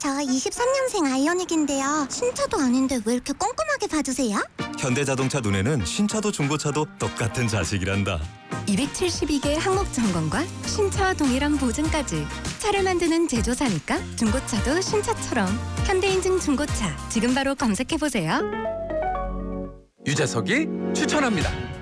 저 23년생 아이오닉인데요. 신차도 아닌데 왜 이렇게 꼼꼼하게 봐주세요? 현대자동차 눈에는 신차도 중고차도 똑같은 자식이란다. 272개 항목 점검과 신차와 동일한 보증까지. 차를 만드는 제조사니까 중고차도 신차처럼. 현대인증 중고차 지금 바로 검색해보세요. 유재석이 추천합니다.